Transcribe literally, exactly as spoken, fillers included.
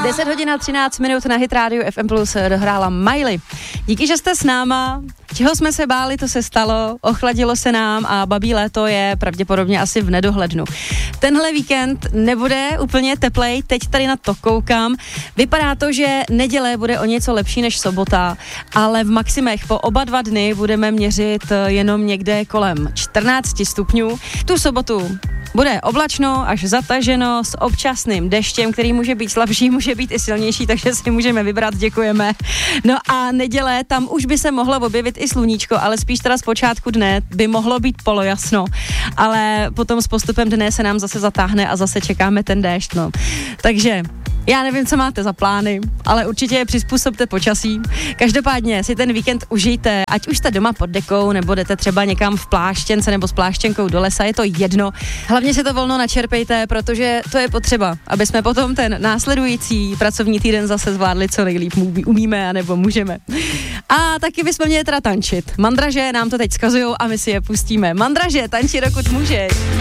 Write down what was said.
deset hodin a třináct minut na Hit Radio F M Plus dohrála Miley. Díky, že jste s náma. Čeho jsme se báli, to se stalo, ochladilo se nám a babí léto je pravděpodobně asi v nedohlednu. Tenhle víkend nebude úplně teplej, teď tady na to koukám. Vypadá to, že neděle bude o něco lepší než sobota, ale v maximech po oba dva dny budeme měřit jenom někde kolem čtrnáct stupňů. Tu sobotu bude oblačno až zataženo s občasným deštěm, který může být slabší, může být i silnější, takže si můžeme vybrat, děkujeme. No a neděle, tam už by se mohlo objevit i sluníčko, ale spíš teda z počátku dne by mohlo být polojasno, ale potom s postupem dne se nám zase zatáhne a zase čekáme ten déšť, no. Takže já nevím, co máte za plány, ale určitě je přizpůsobte počasí. Každopádně si ten víkend užijte, ať už jste doma pod dekou, nebo jdete třeba někam v pláštěnce nebo s pláštěnkou do lesa, je to jedno. Hlavně si to volno načerpejte, protože to je potřeba, aby jsme potom ten následující pracovní týden zase zvládli co nejlíp umíme a nebo můžeme. A taky bychom měli teda tančit. Mandraže nám to teď zkazujou a my si je pustíme. Mandraže, tanči, dokud můžeš.